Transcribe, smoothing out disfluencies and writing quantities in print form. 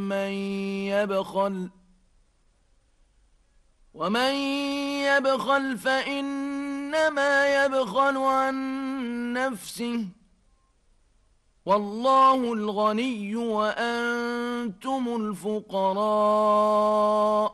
ومن يبخل فإنما يبخل عن نفسه، والله الغني وأنتم الفقراء